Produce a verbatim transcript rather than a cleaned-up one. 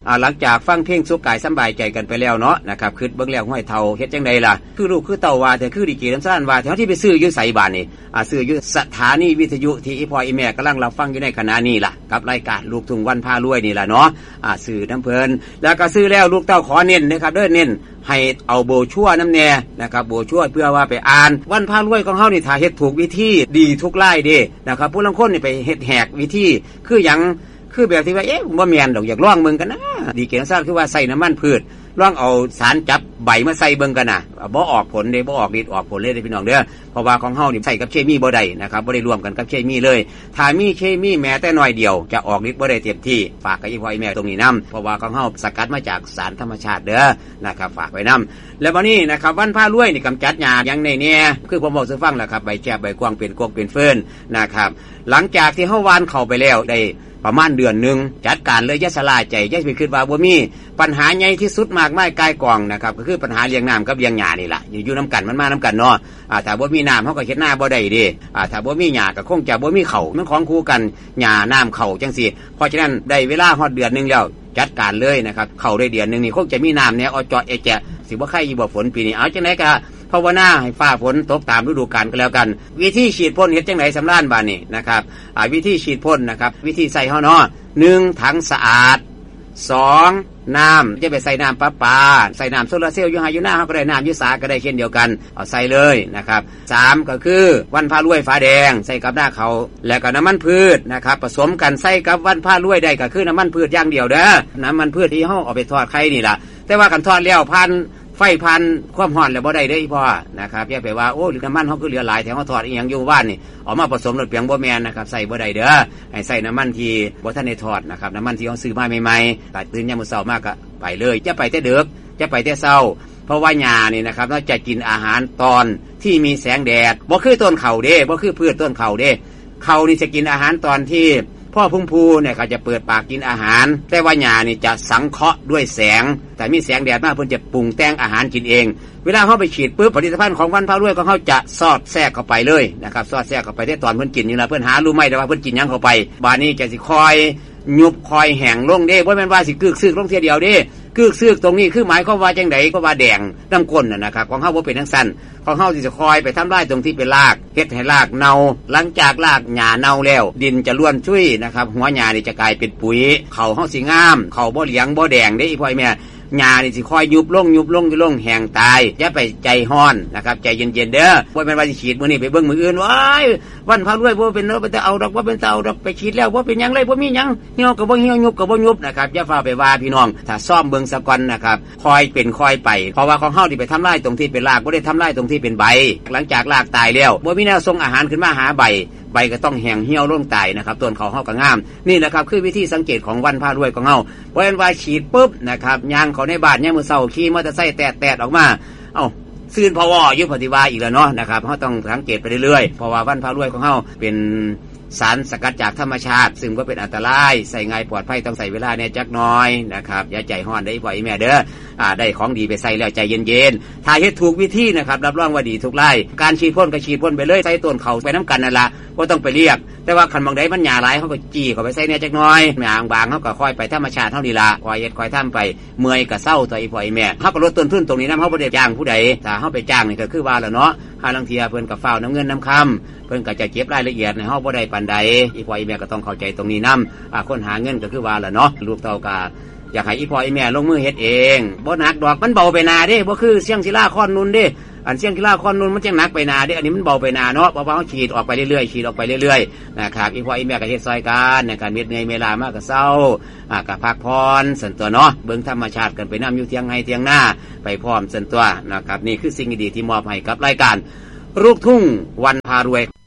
หลังจากฟังเพลงสุขกายสบายใจกันไปแล้วเนาะนะครับคิดเบิ่งแล้วห้อยเฒ่าเฮ็ดจังได๋ล่ะคือลูกคือเต่าว่าแต่คือดีเจน้ำซ่านว่าแถวที่ไปซื้ออยู่ไสบ้านนี่อ่าซื้ออยู่สถานีวิทยุที่อีพ่ออีแม่กำลังรับฟังอยู่ในขณะนี้ล่ะกับรายการลูกทุ่งวันพารวยนี่ล่ะเนาะอ่าซื้อน้ำเพิ่นแล้วก็ซื้อแล้วลูกเต้าขอเน้นนะครับเด้อเน้นให้เอาโบชั่วน้ำแน่นะครับโบชั่วเพื่อว่าไปอ่านวันพารวยของเฮานี่ถ้าเฮ็ดถูกวิธีดีทุกรายเด้นะครับผู้ลางคนนี่ไปเฮ็ดแหกวิธีคือหยังคือแบบที่ว่าเอ๊ะบ่แม่นดอกอยากลองเบิ่งกันนะดีเกณฑ์ซ่าคือว่าใส่น้ำมันพืชลองเอาสารจับใบมาใส่เบิ่งกันน่ะบ่ออกผลเด้บ่ออกฤทธิ์ออกผลเลยเด้พี่น้องเด้อเพราะว่าของเฮานี่ใส่กับเคมีบ่ได้นะครับบ่ได้รวมกันกับเคมีเลยถ้ามีเคมีแม้แต่น้อยเดียวจะออกฤทธิ์บ่ได้เต็มที่ฝากกับอีพ่ออีแม่ตรงนี้นำเพราะว่าของเฮาสกัดมาจากสารธรรมชาติเด้อนะครับฝากไว้นำแล้ววันนี้นะครับวันพารวยนี่กำจัดหญ้าอย่างในแน่คือผมบอกสู่ฟังแล้วครับใบแจ๊บใบกวางเป็นกวงเป็นเฟิร์นนะครับหลังจากที่เฮาหว่านเข้าไปแล้วได้ประมาณเดือนนึงจัดการเลยอย่าสลายใจอย่าไปคิดว่าบ่มีปัญหาใหญ่ที่สุดมากมายกายกองนะครับก็คือปัญหาเลี้ยงน้ำกับเลี้ยงหญ้านี่ล่ะอยู่น้ำกันมันมาน้ำกันเนาะอ่าถ้าบ่มีน้ำเฮาก็เฮ็ดนาบ่ได้เด้อ่าถ้าบ่มีหญ้าก็คงจะบ่มีข้าวมันของคู่กันหญ้าน้ำข้าวจังซี่เพราะฉะนั้นได้เวลาฮอดเดือนนึงแล้วจัดการเลยนะครับเข้าได้เดือนนึงนี่คงจะมีน้ำแน่อจอเอแจะสิบ่ใครอีบ่ฝนปีนี้เอาจังได๋ก็ภาวนาให้ฟ้าฝนตกตามฤดูกาลก็แล้วกันวิธีฉีดพ่นเฮ็ดจังได๋สำราญบาดนี้นะครับอ่าวิธีฉีดพ่นนะครับวิธีใส่เฮาเนาะหนึ่งถังสะอาดสองน้ำจะไปใส่น้ำประปาใส่น้ำโซลาร์เซลล์อยู่หาอยู่หน้าเฮาก็ได้น้ำอยู่สาก็ได้เช่นเดียวกันเอาใส่เลยนะครับสามก็คือวันพารวยฟ้าแดงใส่กับหน้าเขาแล้วก็น้ำมันพืชนะครับผสมกันใส่กับวันพารวยได้ก็คือน้ำมันพืชอย่างเดียวเด้อน้ำมันพืชที่เฮาเอาไปทอดไข่นี่ล่ะแต่ว่ากันทอดแล้วพันไฟพันความร้อนแล้วบ่ได้เด้อพ่อนะครับอย่าไปว่าโอ้น้ำมันเฮาคือเหลือหลายแถวเฮาทอดอีหยังอยู่บ้านนี่เอามาผสมรสเปียงบ่แม่นนะครับใส่บ่ได้เด้อให้ใส่น้ำมันที่บ่ทันได้ทอดนะครับน้ำมันที่เฮาซื้อมาใหม่ๆตื่นยามมื้อเช้ามาก็ไปเลยอย่าไปแต่ดึกอย่าไปแต่เช้าเพราะว่าหญ้านี่นะครับเราจะกินอาหารตอนที่มีแสงแดดบ่คือต้นข้าวเด้บ่คือพืชต้นข้าวเด้ข้าวนี่จะกินอาหารตอนที่พ่อพุ่งพูเนี่ยเขาจะเปิดปากกินอาหารแต่ว่าหญ้านี่จะสังเคราะห์ด้วยแสงแต่มีแสงแดดมากเพิ่นจะปรุงแต่งอาหารกินเองเวลาเขาไปฉีดปุ๊บผลิตภัณฑ์ของวันพารวยของเขาจะสอดแทรกเข้าไปเลยนะครับสอดแทรกเข้าไปได้ตอนเพิ่นกินนี่ล่ะเพิ่นหารู้ไหมแต่ว่าเพิ่นกินหยังเข้าไปบาดนี้จะสิคอยยุบคอยแห้งลงเด้บ่แม่นว่าสิกึกซึกลงเทียเดียวเด้กึกซึกตรงนี้คือหมายความว่าจังได๋ก็ว่าแดงน้ำก้นน่ะนะครับของเฮาบ่เป็นจังซั่นของเฮาสิจะคอยไปทำลายตรงที่เป็นรากเฮ็ดให้รากเน่าหลังจากรากหญ้าเน่าแล้วดินจะล้วนชุ่ยนะครับหัวหญ้านี่จะกลายเป็นปุ๋ยเขาเฮาสิงามเขาบ่เหลียงบ่แดงเด้อีพ่อแม่หญ้านี่สิคอยยุบลงยุบลงยุบลงแห้งตายอย่าไปใจร้อนนะครับใจเย็นๆเด้อบ่แม่นว่าสิฉีดมื้อนี้ไปเบิ่งมื้ออื่นว้ายวันพารวยบ่เป็นเนาะไปแต่เอาดอกบ่เป็นเตาดอกไปฉีดแล้วบ่เป็นหยังเลยบ่มีหยังเหี่ยวก็บ่เหี่ยวยุบก็บ่ยุบนะครับอย่าฟ้าไปว่าพี่น้องถ้าซ่อมเบิ่งซะก่อนนะครับคอยเป็นคอยไปเพราะว่าของเฮานี่ไปทำลายตรงที่เป็นรากบ่ได้ทำลายตรงที่เป็นใบหลังจากรากตายแล้วบ่มีแนวส่งอาหารขึ้นมาหาใบใบก็ต้องแห้งเหี่ยวลงตายนะครับต้นเขาเฮาก็งามนี่นะครับคือวิธีสังเกตของวันพารวยของเฮาบ่แม่นว่าฉีดปุ๊บนะครับย่างเขาในบ้านยามมื้อเช้าขี่มอเตอร์ไซค์แตะๆออกมาเอ้าซื่นพอวออยู่ปฏิวาอีกแล้วเนาะนะครับเฮาต้องสังเกตไปเรื่อยๆเพราะว่าวันพารวยของเฮาเป็นสารสกัดจากธรรมชาติซึ่งก็เป็นอันตรายใส่ง่ายปลอดภัยต้องใส่เวลาเนี่ยจักน้อยนะครับอย่าใจร้อนได้บ่อยแม่เด้ออ่าได้ของดีไปใส่แล้วใจเย็นๆถ้าเฮ็ดถูกวิธีนะครับรับรองว่าดีทุกรายการฉีดพ่นก็ฉีดพ่นไปเลยใส่ต้นเขาไปน้ำกันนั่นล่ะบ่ต้องไปเรียกแต่ว่าคันบางใดมันหญ้าหลายเฮาก็จี้เข้าไปใส่เนี่ยจักน้อยหญ้าบางเฮาก็ค่อยไปธรรมชาติเฮานี่ล่ะค่อยเฮ็ดค่อยทำไปเมื่อยก็เซาตัวอีพ่ออีแม่เฮาก็ลดต้นทุนตรงนี้นำเฮาบ่ได้จ้างผู้ใดถ้าเฮาไปจ้างนี่ก็คือว่าล่ะเนาะหาลางเที่ยเพิ่นก็ฟ้าวน้ำเงินน้ำคำเพิ่นก็จะเก็บรายละเอียดในเฮาบ่ได้ปานใดอีพ่ออีแม่ก็ต้องเข้าใจตรงนี้นำอ่าคนหาเงินก็คือว่าล่ะเนาะลูกเต้าก็อยากให้อีพ่ออีแม่ลงมือเฮ็ดเองบ่หนักดอกมันเบาไปนาเด้บ่คือเสียงศิลาคอนนุนเด้อันเสียงกีฬาคอนนุนมันจังหนักไปนาเด้อันนี้มันเบาไปนาเนาะเพราะว่าเฮาฉีดออกไปเรื่อยๆฉีดออกไปเรื่อยๆนะครับอีพ่ออีแม่ก็เฮ็ดซอยกันในการเม็ดเหนื่อยเวลามากก็เศร้าอ่าก็พักผ่อนส่วนตัวเนาะเบิ่งธรรมชาติกันไปนำอยู่เที่ยงให้เที่ยงหน้าไปพร้อมส่วนตัวนะครับนี่คือสิ่งดีๆที่มอบให้กับรายการลูกทุ่งวันพารวย